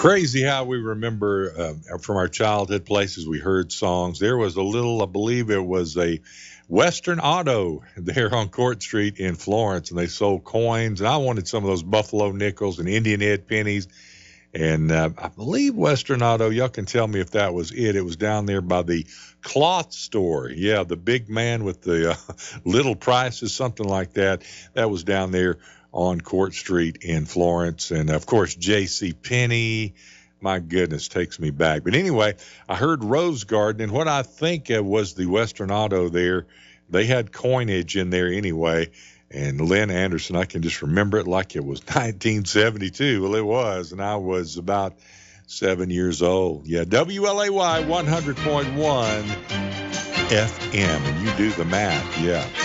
Crazy how we remember from our childhood places we heard songs. There was a little, I believe it was a Western Auto there on Court Street in Florence, and they sold coins. And I wanted some of those Buffalo nickels and Indian head pennies. And I believe Western Auto, y'all can tell me if that was it. It was down there by the cloth store. Yeah, the big man with the little prices, something like that. That was down there on Court Street in Florence. And of course, J.C. Penney. My goodness, takes me back. But anyway, I heard Rose Garden, and what I think was the Western Auto there, they had coinage in there anyway. And Lynn Anderson, I can just remember it like it was 1972. Well, it was, and I was about 7 years old. Yeah, WLAY 100.1 FM, and you do the math. Yeah.